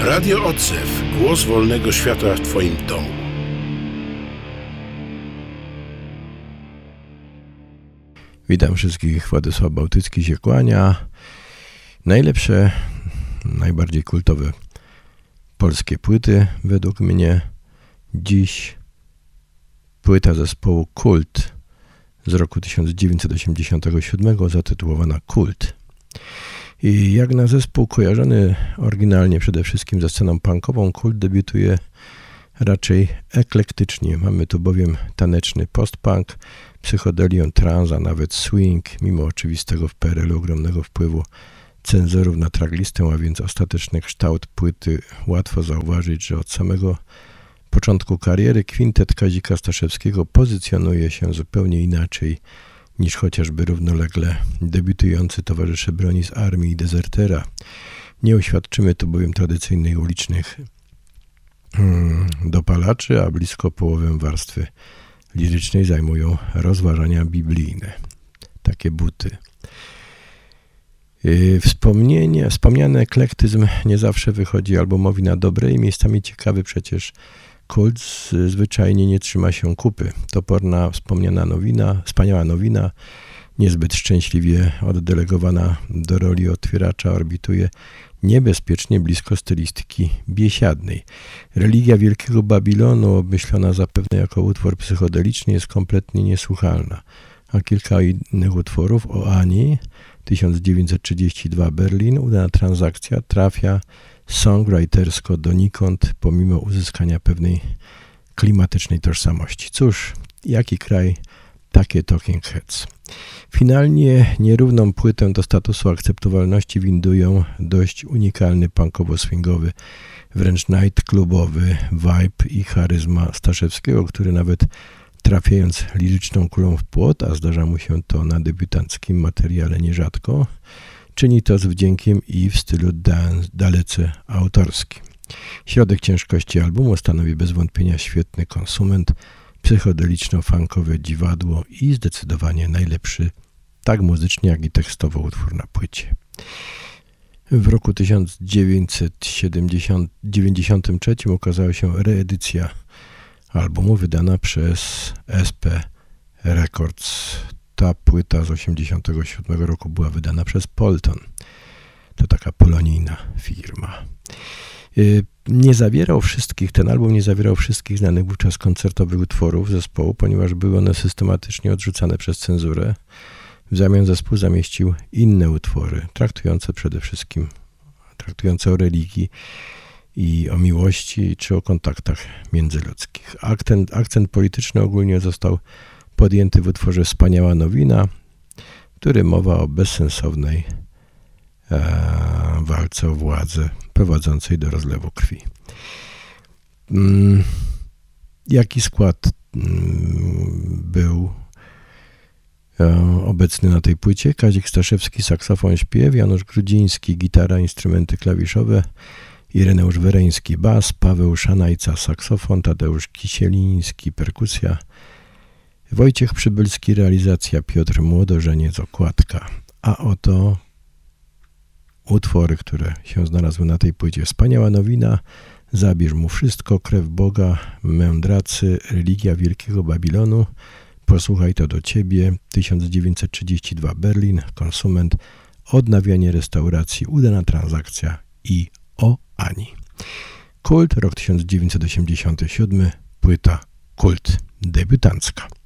Radio Odzew. Głos wolnego świata w Twoim domu. Witam wszystkich. Władysław Bałtycki się kłania. Najlepsze, najbardziej kultowe polskie płyty według mnie. Dziś płyta zespołu Kult z roku 1987 zatytułowana Kult. I jak na zespół kojarzony oryginalnie przede wszystkim ze sceną punkową, Kult debiutuje raczej eklektycznie. Mamy tu bowiem taneczny post-punk, psychodelię, trans, a nawet swing, mimo oczywistego w PRL-u ogromnego wpływu cenzorów na tracklistę, a więc ostateczny kształt płyty. Łatwo zauważyć, że od samego początku kariery kwintet Kazika Staszewskiego pozycjonuje się zupełnie inaczej niż chociażby równolegle debiutujący towarzysze broni z Armii i Dezertera. Nie uświadczymy tu bowiem tradycyjnych ulicznych dopalaczy, a blisko połowę warstwy lirycznej zajmują rozważania biblijne. Takie buty. Wspomniany eklektyzm nie zawsze wychodzi albumowi na dobre i miejscami ciekawy. Przecież Kult zwyczajnie nie trzyma się kupy. Toporna, wspaniała nowina, niezbyt szczęśliwie oddelegowana do roli otwieracza, orbituje niebezpiecznie blisko stylistyki biesiadnej. Religia Wielkiego Babilonu, obmyślona zapewne jako utwór psychodeliczny, jest kompletnie niesłuchalna. A kilka innych utworów o Ani, 1932 Berlin, udana transakcja, trafia songwritersko donikąd, pomimo uzyskania pewnej klimatycznej tożsamości. Cóż, jaki kraj, takie Talking Heads. Finalnie nierówną płytę do statusu akceptowalności windują dość unikalny punkowo-swingowy, wręcz nightclubowy vibe i charyzma Staszewskiego, który nawet trafiając liryczną kulą w płot, a zdarza mu się to na debiutanckim materiale nierzadko, czyni to z wdziękiem i w stylu dalece autorskim. Środek ciężkości albumu stanowi bez wątpienia świetny konsument, psychodeliczno-funkowe dziwadło i zdecydowanie najlepszy tak muzycznie, jak i tekstowo utwór na płycie. W roku 1993 ukazała się reedycja albumu wydana przez SP Records. Ta płyta z 1987 roku była wydana przez Polton. To taka polonijna firma. Ten album nie zawierał wszystkich znanych wówczas koncertowych utworów zespołu, ponieważ były one systematycznie odrzucane przez cenzurę. W zamian zespół zamieścił inne utwory, traktujące o religii i o miłości, czy o kontaktach międzyludzkich. Akcent polityczny ogólnie został podjęty w utworze Wspaniała nowina, w którym mowa o bezsensownej walce o władzę prowadzącej do rozlewu krwi. Jaki skład był obecny na tej płycie? Kazik Staszewski, saksofon, śpiew, Janusz Grudziński, gitara, instrumenty klawiszowe, Ireneusz Wereński, bas, Paweł Szanajca, saksofon, Tadeusz Kisieliński, perkusja, Wojciech Przybylski, realizacja, Piotr Młodożeniec, okładka. A oto utwory, które się znalazły na tej płycie. Wspaniała nowina, Zabierz mu wszystko, Krew Boga, Mędracy, Religia Wielkiego Babilonu, Posłuchaj to do ciebie, 1932 Berlin, Konsument, Odnawianie restauracji, Udana transakcja i o Ani. Kult, rok 1987, płyta Kult debiutancka.